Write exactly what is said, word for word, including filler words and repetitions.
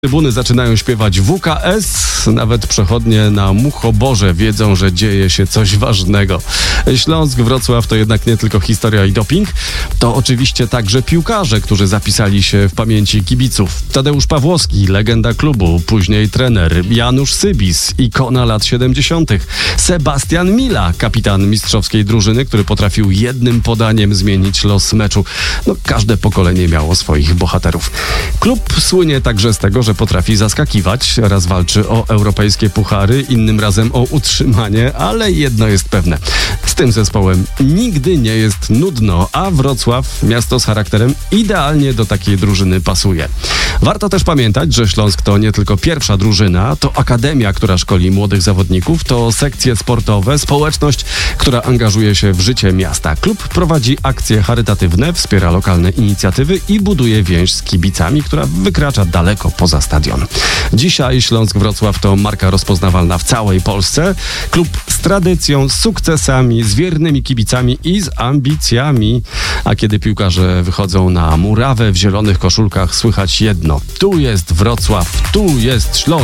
Trybuny zaczynają śpiewać W K S, nawet przechodnie na Muchoborze wiedzą, że dzieje się coś ważnego. Śląsk Wrocław to jednak nie tylko historia i doping, to oczywiście także piłkarze, którzy zapisali się w pamięci kibiców. Tadeusz Pawłowski, legenda klubu, później trener, Janusz Sybis, ikona lat siedemdziesiątych, Sebastian Mila, kapitan mistrzowskiej drużyny, który potrafił jednym podaniem zmienić los meczu. No, każde pokolenie miało swoich bohaterów. Klub słynie także z tego, że potrafi zaskakiwać. Raz walczy o europejskie puchary, innym razem o utrzymanie, ale jedno jest pewne. Z tym zespołem nigdy nie jest nudno, a Wrocław, miasto z charakterem, idealnie do takiej drużyny pasuje. Warto też pamiętać, że Śląsk to nie tylko pierwsza drużyna, to akademia, która szkoli młodych zawodników, to sekcje sportowe, społeczność, która angażuje się w życie miasta. Klub prowadzi akcje charytatywne, wspiera lokalne inicjatywy i buduje więź z kibicami, która wykracza daleko poza stadion. Dzisiaj Śląsk Wrocław to marka rozpoznawalna w całej Polsce. Klub z tradycją, z sukcesami, z wiernymi kibicami i z ambicjami. A kiedy piłkarze wychodzą na murawę w zielonych koszulkach, słychać jedno. Tu jest Wrocław, tu jest Śląsk.